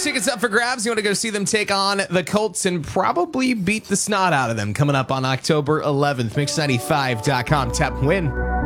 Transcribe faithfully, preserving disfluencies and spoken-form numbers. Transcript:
Bears tickets up for grabs. You want to go see them take on the Colts and probably beat the snot out of them coming up on October eleventh. Mix ninety-five dot com. Tap win.